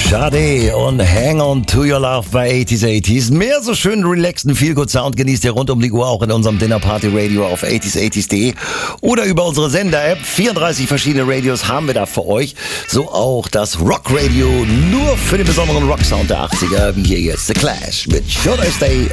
Sade und Hang On To Your Love bei 80s. Mehr so schön relaxten Feelgood-Sound genießt ihr rund um die Uhr auch in unserem Dinner-Party-Radio auf 80s.de oder über unsere Sender-App. 34 verschiedene Radios haben wir da für euch. So auch das Rock-Radio, nur für den besonderen Rock-Sound der 80er, wie hier jetzt The Clash mit Should I Stay